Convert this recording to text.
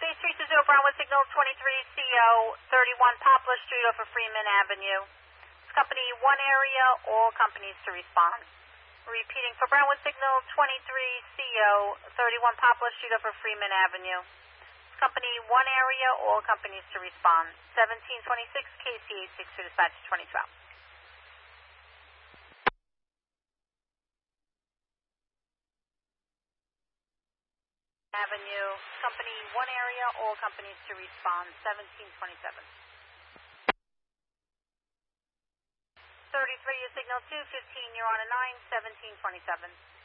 Case 320 Brownwood Signal 23CO 31 Poplar Street off of Freeman Avenue. It's company 1 area, all companies to respond. Repeating for Brownwood Signal 23CO 31 Poplar Street off of Freeman Avenue. It's company 1 area, all companies to respond. 1726 KC86 to dispatch 2012. Avenue, company 1 area, all companies to respond, 1727. 33 is signal 215, you're on a 9, 1727.